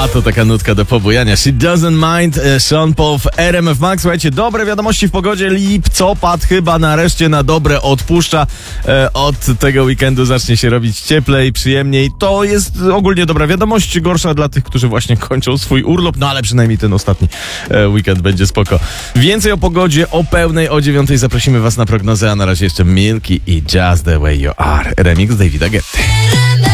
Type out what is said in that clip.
A to taka nutka do pobujania. She Doesn't Mind, Sean Paul w RMF Max. Słuchajcie, dobre wiadomości w pogodzie. Lipcopad chyba nareszcie na dobre odpuszcza. Od tego weekendu zacznie się robić cieplej, przyjemniej. To jest ogólnie dobra wiadomość. Gorsza dla tych, którzy właśnie kończą swój urlop. No ale przynajmniej ten ostatni weekend będzie spoko. Więcej o pogodzie o pełnej o 9:00 zaprosimy was na prognozę, a na razie jeszcze Milky i Just the Way You Are. Remix Davida Guetty.